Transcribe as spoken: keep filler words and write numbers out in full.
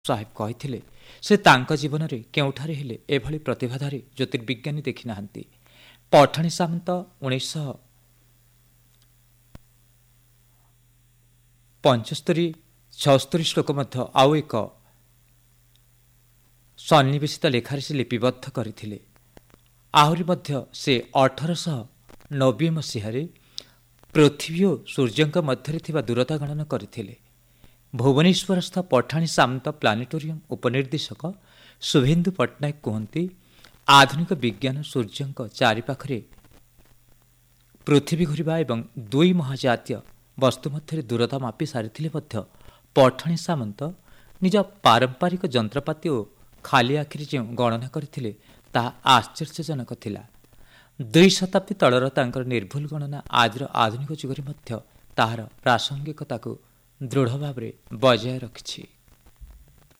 ସାହେବ କହିଥିଲେ ସେ ତାଙ୍କ ଜୀବନରେ କେଉଁଠାରେ ହେଲେ ଏଭଳି ପ୍ରତିଭାଧାରୀ ଜ୍ୟୋତିର୍ବିଜ୍ଞାନୀ ଦେଖି ନାହାନ୍ତି। ପଠାଣି ସାମନ୍ତ ଉଣେଇଶହ ପଞ୍ଚସ୍ତରୀ ଛଅସ୍ତରୀ ଶ୍ଲୋକ ମଧ୍ୟ ଆଉ ଏକ ସନ୍ନିବେଶିତ ଲେଖାରେ ସେ ଲିପିବଦ୍ଧ କରିଥିଲେ। ଆହୁରି ମଧ୍ୟ ସେ ଅଠରଶହ ନବେ ମସିହାରେ ପୃଥିବୀ ଓ ସୂର୍ଯ୍ୟଙ୍କ ମଧ୍ୟରେ ଥିବା ଦୂରତା ଗଣନା କରିଥିଲେ। ଭୁବନେଶ୍ୱରସ୍ଥ ପଠାଣି ସାମନ୍ତ ପ୍ଲାନେଟୋରିୟମ ଉପନିର୍ଦ୍ଦେଶକ ଶୁଭେନ୍ଦୁ ପଟ୍ଟନାୟକ କୁହନ୍ତି, ଆଧୁନିକ ବିଜ୍ଞାନ ସୂର୍ଯ୍ୟଙ୍କ ଚାରିପାଖରେ ପୃଥିବୀ ଘୂରିବା ଏବଂ ଦୁଇ ମହାଜାତୀୟ ବସ୍ତୁ ମଧ୍ୟରେ ଦୂରତା ମାପି ସାରିଥିଲେ ମଧ୍ୟ ପଠାଣି ସାମନ୍ତ ନିଜ ପାରମ୍ପରିକ ଯନ୍ତ୍ରପାତି ଓ ଖାଲି ଆଖିରେ ଯେଉଁ ଗଣନା କରିଥିଲେ ତାହା ଆଶ୍ଚର୍ଯ୍ୟଜନକ ଥିଲା। ଦୁଇ ଶତାବ୍ଦୀ ତଳର ତାଙ୍କର ନିର୍ଭୁଲ ଗଣନା ଆଜିର ଆଧୁନିକ ଯୁଗରେ ମଧ୍ୟ ତାହାର ପ୍ରାସଙ୍ଗିକତାକୁ ଦୃଢ଼ ଭାବରେ ବଜାୟ ରଖିଛି।